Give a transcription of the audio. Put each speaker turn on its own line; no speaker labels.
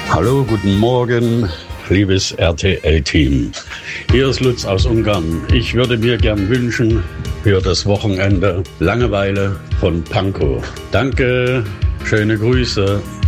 Hallo, guten Morgen, liebes RTL-Team. Hier ist Lutz aus Ungarn. Ich würde mir gern wünschen für das Wochenende Langeweile von Pankow. Danke, schöne Grüße.